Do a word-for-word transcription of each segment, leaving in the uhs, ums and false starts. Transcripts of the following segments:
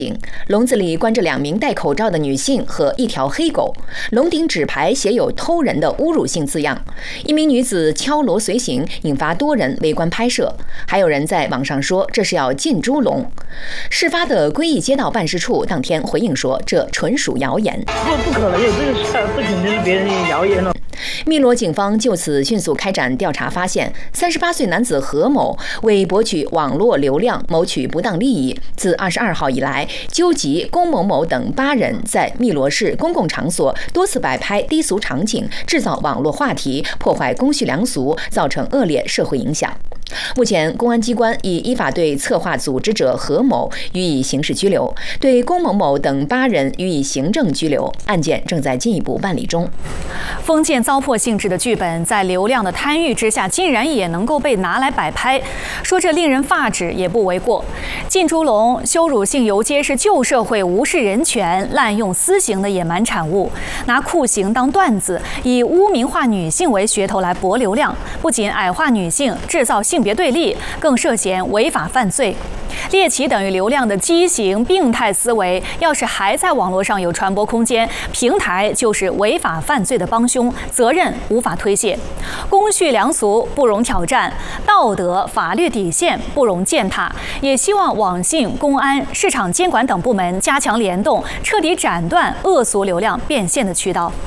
笼子里关着两名戴口罩的女性和一条黑狗，笼顶纸牌写有偷人的侮辱性字样。一名女子敲锣随行，引发多人围观拍摄，还有人在网上说这是要进猪笼。事发的归义街道办事处当天回应说，这纯属谣言。 不不可能有这个事，这肯定是别人的谣言了。 汨罗警方就此迅速开展调查，发现三十八岁男子何某为博取网络流量谋取不当利益，自二十二号以来，纠集龚某某等八人在汨罗市公共场所多次摆拍低俗场景，制造网络话题，破坏公序良俗，造成恶劣社会影响。目前，公安机关已依法对策划组织者何某予以刑事拘留，对龚某某等八人予以行政拘留，案件正在进一步办理中。 封建糟粕性质的剧本，在流量的贪欲之下，竟然也能够被拿来摆拍，说这令人发指也不为过。进猪笼、羞辱性游街是旧社会无视人权、滥用私刑的野蛮产物，拿酷刑当段子，以污名化女性为噱头来博流量，不仅矮化女性，制造性别对立，更涉嫌违法犯罪。猎奇等于流量的畸形病态思维，要是还在网络上有传播空间，平台就是违法犯罪的帮凶，责任无法推卸。公序良俗不容挑战，道德法律底线不容践踏。也希望网信、公安、市场监管等部门加强联动，彻底斩断恶俗流量变现的渠道。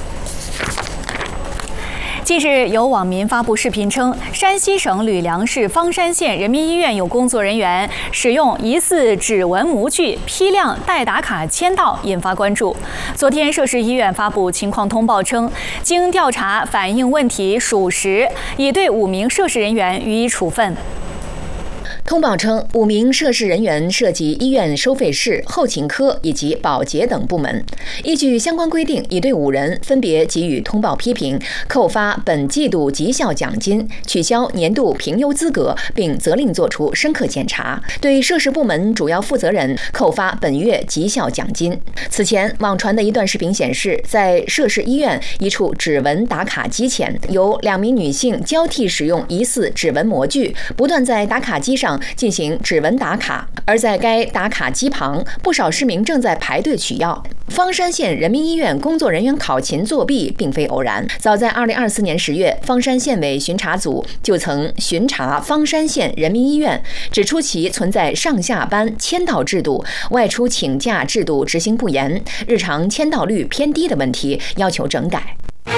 近日，有网民发布视频称，山西省吕梁市方山县人民医院有工作人员使用疑似指纹模具批量代打卡签到，引发关注。昨天，涉事医院发布情况通报称，经调查反映问题属实，已对五名涉事人员予以处分。 通报称，五名涉事人员涉及医院收费室、后勤科以及保洁等部门。依据相关规定，已对五人分别给予通报批评，扣发本季度绩效奖金，取消年度评优资格，并责令作出深刻检查。对涉事部门主要负责人扣发本月绩效奖金。此前，网传的一段视频显示，在涉事医院一处指纹打卡机前，有两名女性交替使用疑似指纹模具，不断在打卡机上进行指纹打卡，而在该打卡机旁，不少市民正在排队取药。方山县人民医院工作人员考勤作弊并非偶然，早在二零二四年十月，方山县委巡查组就曾巡查方山县人民医院，指出其存在上下班签到制度、外出请假制度执行不严、日常签到率偏低的问题，要求整改。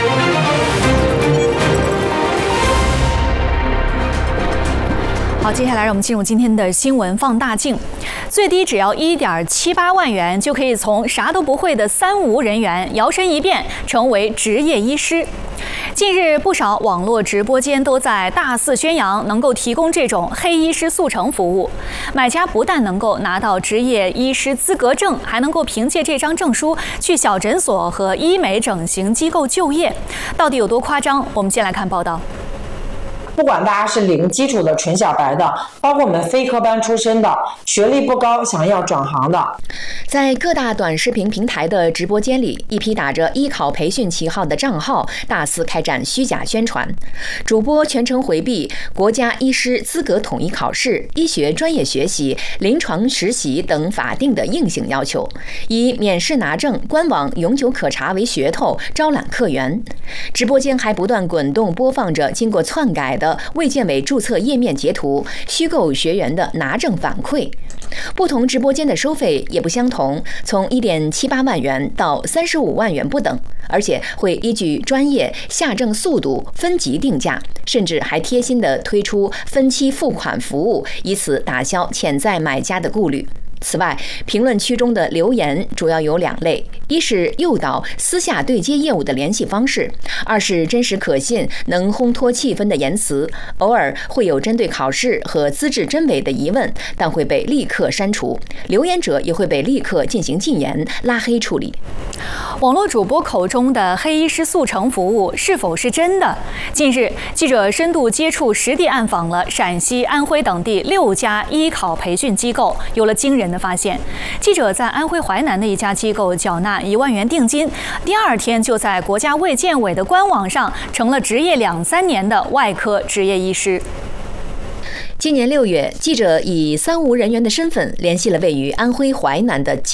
好，接下来让我们进入今天的新闻放大镜。最低只要一点七八万元，就可以从啥都不会的三无人员摇身一变成为职业医师。近日，不少网络直播间都在大肆宣扬能够提供这种黑医师速成服务。买家不但能够拿到职业医师资格证，还能够凭借这张证书去小诊所和医美整形机构就业。到底有多夸张？我们先来看报道。 不管大家是零基础的纯小白的，包括我们非科班出身的，学历不高想要转行的， 在各大短视频平台的直播间里，一批打着医考培训旗号的账号大肆开展虚假宣传。主播全程回避国家医师资格统一考试、医学专业学习、临床实习等法定的硬性要求，以免试拿证、官网永久可查为噱头招揽客源。直播间还不断滚动播放着经过篡改的卫健委注册页面截图，虚构学员的拿证反馈。不同直播间的收费也不相同，从一点七八万元到三十五万元不等，而且会依据专业、下证速度分级定价，甚至还贴心地推出分期付款服务，以此打消潜在买家的顾虑。此外，评论区中的留言主要有两类：一是诱导私下对接业务的联系方式；二是真实可信、能烘托气氛的言辞。偶尔会有针对考试和资质真伪的疑问，但会被立刻删除，留言者也会被立刻进行禁言、拉黑处理。 网络主播口中的黑医师速成服务是否是真的？近日，记者深度接触、实地暗访了陕西、安徽等地六家医考培训机构，有了惊人的发现。记者在安徽淮南的一家机构缴纳一万元定金，第二天就在国家卫健委的官网上成了执业两三年的外科执业医师。 今年六月，记者以三无人员的身份联系了位于安徽淮南的